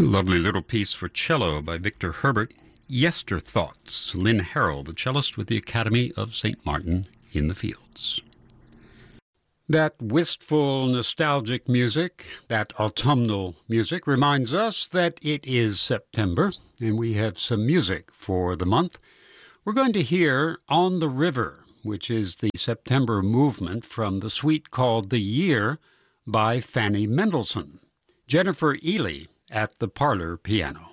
Lovely little piece for cello by Victor Herbert. Yester Thoughts, Lynn Harrell, the cellist with the Academy of St. Martin in the Fields. That wistful, nostalgic music, that autumnal music, reminds us that it is September, and we have some music for the month. We're going to hear On the River, which is the September movement from the suite called The Year by Fanny Mendelssohn. Jennifer Ely at the parlor piano.